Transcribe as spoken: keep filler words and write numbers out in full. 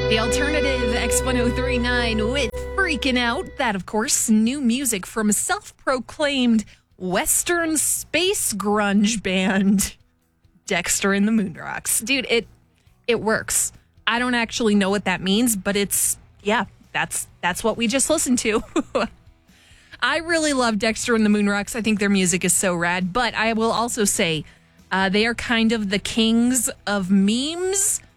The Alternative X one oh three point nine with Freaking Out. That, of course, new music from a self-proclaimed Western space grunge band, Dexter and the Moonrocks. Dude, it it works. I don't actually know what that means, but it's, yeah, that's that's what we just listened to. I really love Dexter and the Moonrocks. I think their music is so rad. But I will also say uh, they are kind of the kings of memes